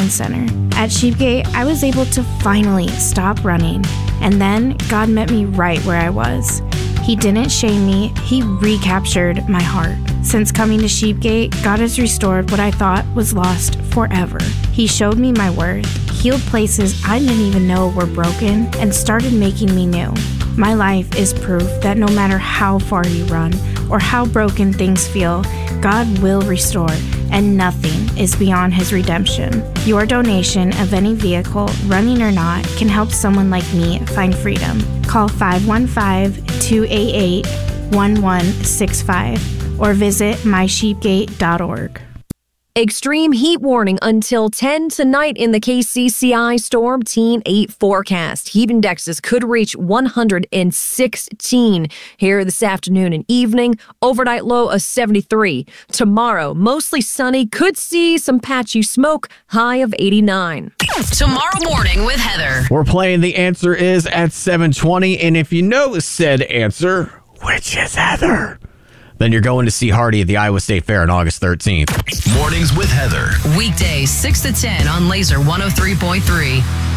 Town Center. At Sheepgate, I was able to finally stop running, and then God met me right where I was. He didn't shame me, He recaptured my heart. Since coming to Sheepgate, God has restored what I thought was lost forever. He showed me my worth, healed places I didn't even know were broken, and started making me new. My life is proof that no matter how far you run or how broken things feel, God will restore, and nothing is beyond His redemption. Your donation of any vehicle, running or not, can help someone like me find freedom. Call 515-288-1165 or visit mysheepgate.org. Extreme heat warning until 10 tonight in the KCCI Storm Team 8 forecast. Heat indexes could reach 116 here this afternoon and evening. Overnight low of 73. Tomorrow, mostly sunny. Could see some patchy smoke. High of 89. Tomorrow morning with Heather. We're playing The Answer Is at 7:20. And if you know said answer, which is Heather, then you're going to see Hardy at the Iowa State Fair on August 13th. Mornings with Heather. Weekdays 6 to 10 on Laser 103.3.